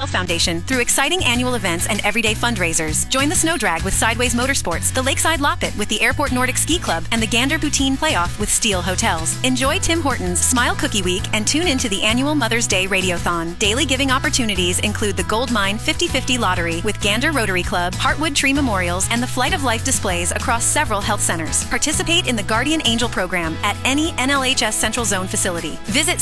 Foundation through exciting annual events and everyday fundraisers. Join the Snow Drag with Sideways Motorsports, the Lakeside Loppet with the Airport Nordic Ski Club, and the Gander Poutine Playoff with Steel Hotels. Enjoy Tim Hortons Smile Cookie Week and tune into the annual Mother's Day Radiothon. Daily giving opportunities include the Gold Mine 50/50 Lottery with Gander Rotary Club, Heartwood Tree Memorials, and the Flight of Life displays across several health centers. Participate in the Guardian Angel program at any NLHS Central Zone facility. Visit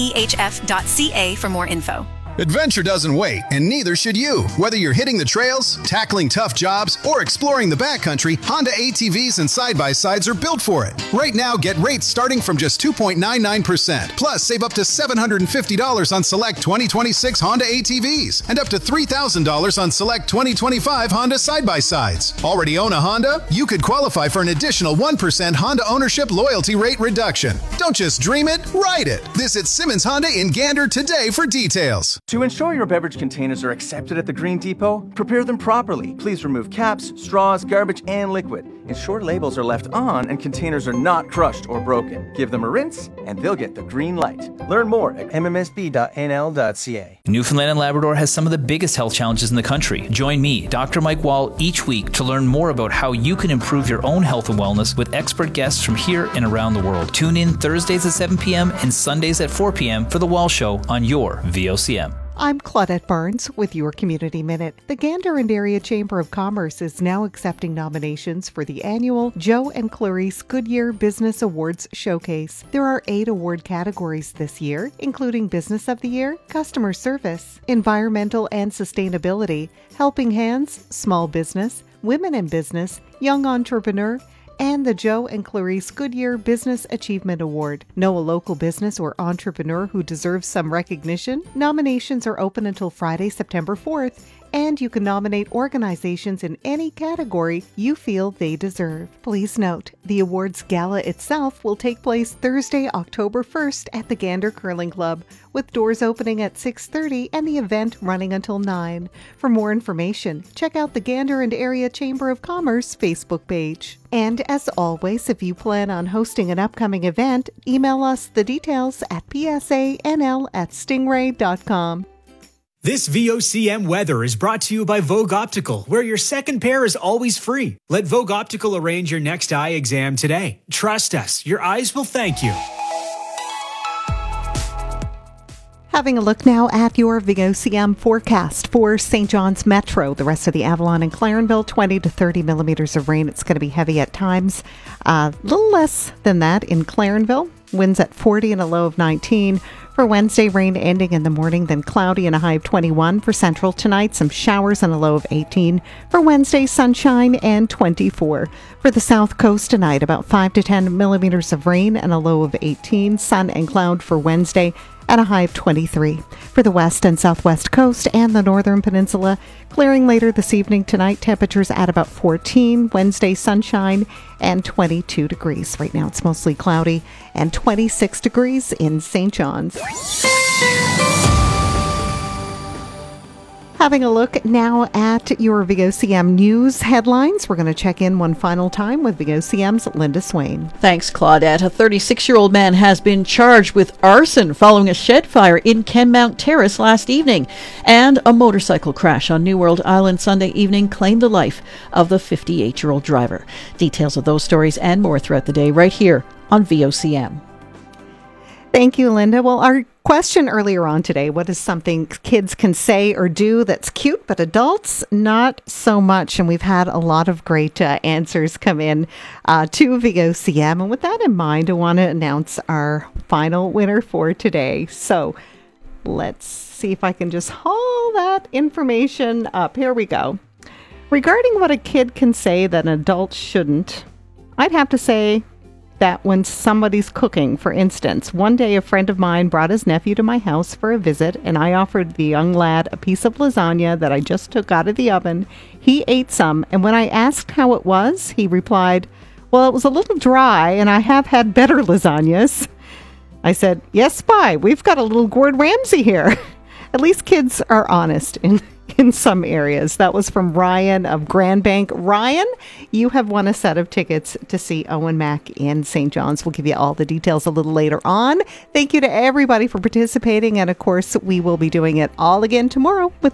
cnehf.ca for more info. Adventure doesn't wait, and neither should you. Whether you're hitting the trails, tackling tough jobs, or exploring the backcountry, Honda ATVs and side-by-sides are built for it. Right now, get rates starting from just 2.99%. Plus, save up to $750 on select 2026 Honda ATVs and up to $3,000 on select 2025 Honda side-by-sides. Already own a Honda? You could qualify for an additional 1% Honda ownership loyalty rate reduction. Don't just dream it, ride it. Visit Simmons Honda in Gander today for details. To ensure your beverage containers are accepted at the Green Depot, prepare them properly. Please remove caps, straws, garbage, and liquid. Ensure labels are left on and containers are not crushed or broken. Give them a rinse, and they'll get the green light. Learn more at mmsb.nl.ca. Newfoundland and Labrador has some of the biggest health challenges in the country. Join me, Dr. Mike Wall, each week to learn more about how you can improve your own health and wellness with expert guests from here and around the world. Tune in Thursdays at 7 p.m. and Sundays at 4 p.m. for The Wall Show on your VOCM. I'm Claudette Barnes with your Community Minute. The Gander and Area Chamber of Commerce is now accepting nominations for the annual Joe and Clarice Goodyear Business Awards Showcase. There are 8 award categories this year, including Business of the Year, Customer Service, Environmental and Sustainability, Helping Hands, Small Business, Women in Business, Young Entrepreneur, and the Joe and Clarice Goodyear Business Achievement Award. Know a local business or entrepreneur who deserves some recognition? Nominations are open until Friday, September 4th, and you can nominate organizations in any category you feel they deserve. Please note, the awards gala itself will take place Thursday, October 1st at the Gander Curling Club, with doors opening at 6:30 and the event running until 9. For more information, check out the Gander and Area Chamber of Commerce Facebook page. And as always, if you plan on hosting an upcoming event, email us the details at psanl@stingray.com. This VOCM weather is brought to you by Vogue Optical, where your second pair is always free. Let Vogue Optical arrange your next eye exam today. Trust us, your eyes will thank you. Having a look now at your VOCM forecast for St. John's Metro. The rest of the Avalon and Clarenville, 20 to 30 millimeters of rain. It's going to be heavy at times. A little less than that in Clarenville. Winds at 40 and a low of 19. For Wednesday, rain ending in the morning, then cloudy and a high of 21. For Central tonight, some showers and a low of 18. For Wednesday, sunshine and 24. For the South Coast tonight, about 5 to 10 millimeters of rain and a low of 18. Sun and cloud for Wednesday at a high of 23. For the West and Southwest Coast and the Northern Peninsula, clearing later this evening tonight, temperatures at about 14. Wednesday, sunshine and 22 degrees. Right now it's mostly cloudy and 26 degrees in St. John's. Having a look now at your VOCM news headlines. We're going to check in one final time with VOCM's Linda Swain. Thanks, Claudette. A 36-year-old man has been charged with arson following a shed fire in Kenmount Terrace last evening. And a motorcycle crash on New World Island Sunday evening claimed the life of the 58-year-old driver. Details of those stories and more throughout the day right here on VOCM. Thank you, Linda. Well, our question earlier on today, what is something kids can say or do that's cute, but adults not so much? And we've had a lot of great answers come in to VOCM. And with that in mind, I want to announce our final winner for today. So let's see if I can just haul that information up. Here we go. Regarding what a kid can say that an adult shouldn't, I'd have to say that when somebody's cooking, for instance. One day a friend of mine brought his nephew to my house for a visit, and I offered the young lad a piece of lasagna that I just took out of the oven. He ate some, and when I asked how it was, he replied, "Well, it was a little dry, and I have had better lasagnas." I said, "Yes, Spy, we've got a little Gordon Ramsay here." At least kids are honest in some areas. That was from Ryan of Grand Bank. Ryan, you have won a set of tickets to see Owen Mack in St. John's. We'll give you all the details a little later on. Thank you to everybody for participating. And of course, we will be doing it all again tomorrow with